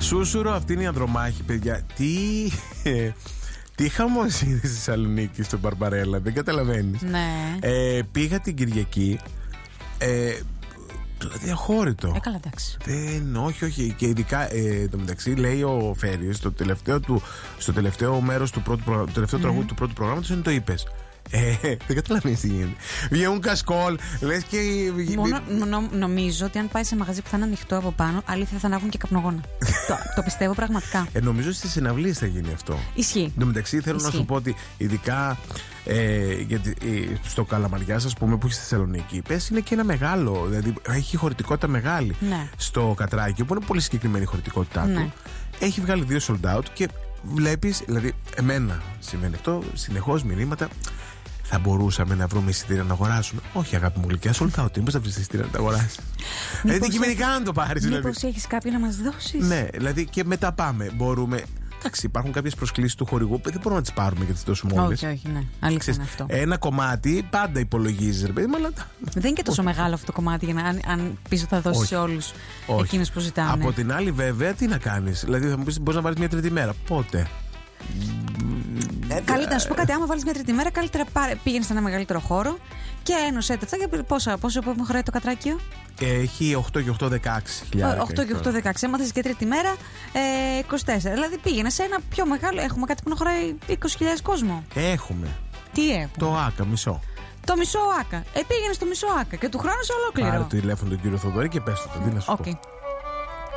Σούσουρο, αυτή είναι η ανδρομάχη, παιδιά. Τι χαμός είναι στη Θεσσαλονίκη, στο Μπαρμπαρέλα, δεν καταλαβαίνεις. Ναι. Πήγα την Κυριακή. Δηλαδή αχώρητο. Καλά, εντάξει. Όχι. Και ειδικά το μεταξύ λέει ο Φέρης στο τελευταίο μέρος του πρώτου τελευταίο τραγούδι του πρώτου προγράμματος είναι το είπες. Δεν καταλαβαίνεις τι γίνεται. Βγαίνουν κασκόλ, λες και. Νομίζω ότι αν πάει σε μαγαζί που θα είναι ανοιχτό από πάνω, αλήθεια θα ανάβουν και καπνογόνα. Το πιστεύω πραγματικά. Νομίζω στις συναυλίες θα γίνει αυτό. Ισχύει. Εν τω μεταξύ θέλω να σου πω ότι ειδικά γιατί, στο Καλαμαριάς, ας πούμε, που έχει στη Θεσσαλονίκη, πες είναι και ένα μεγάλο, δηλαδή έχει χωρητικότητα μεγάλη. Ναι. Στο Κατράκι, που είναι πολύ συγκεκριμένη η χωρητικότητά ναι. του, έχει βγάλει 2 sold out και βλέπεις, δηλαδή εμένα σημαίνει αυτό, συνεχώς μηνύματα. Θα μπορούσαμε να βρούμε εισιτήρια να αγοράσουμε. Όχι, αγάπη μου γλυκιά, sold out. Μήπως θα βρεις εισιτήρια να τα αγοράσεις. Δηλαδή, αντικειμενικά να το πάρεις. Μήπως έχεις κάποιο να μας δώσεις. Ναι, δηλαδή και μετά πάμε. Μπορούμε. Εντάξει, υπάρχουν κάποιες προσκλήσεις του χορηγού που δεν μπορούμε να τις πάρουμε και να τις δώσουμε όλες. Όχι, ναι. Αλήθεια είναι αυτό. Ένα κομμάτι πάντα υπολογίζεις, ρε παιδί μου, αλλά. Δεν είναι και τόσο μεγάλο αυτό το κομμάτι για να αν πίσω θα δώσεις σε όλους εκείνους που ζητάνε. Από την άλλη, βέβαια, τι να κάνεις. Δηλαδή, θα μου πεις, μπορείς να βάλεις μια τρίτη μέρα. Πότε. Καλύτερα να σου πω κάτι, άμα βάλεις μια τρίτη μέρα, καλύτερα πήγαινε σε ένα μεγαλύτερο χώρο και ένωσε τα αυτά. Πόσο επόμενο χωράει το Κατράκιο? Έχει 8 και 8, 16 χιλιάδες. 8 και 8, 16. Άμα θες και τρίτη μέρα, 24. Δηλαδή πήγαινε σε ένα πιο μεγάλο. Έχουμε κάτι που να χωράει 20.000 κόσμο. Έχουμε. Τι έχουμε? Το ΆΚΑ, μισό. Το μισό ΆΚΑ. Πήγαινε στο μισό ΆΚΑ και του χρόνου σε ολόκληρο. Πάρε το τηλέφωνο του κύριο Θοδωρή και πες το. Τι να σου πω.